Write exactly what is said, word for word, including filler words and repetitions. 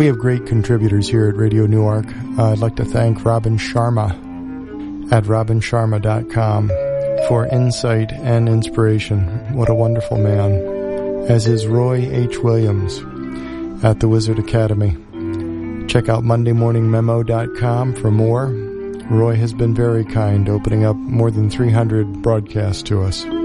We have great contributors here at Radio Newark. Uh, I'd like to thank Robin Sharma at robin sharma dot com for insight and inspiration. What a wonderful man. As is Roy H. Williams at the Wizard Academy. Check out monday morning memo dot com for more. Roy has been very kind, opening up more than three hundred broadcasts to us.